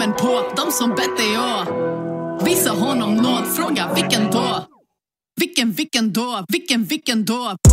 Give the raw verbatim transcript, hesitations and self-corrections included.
tummen på de som bett dig å. Visa honom nåd, fråga vilken då? Vilken, vilken då? Vilken, vilken då?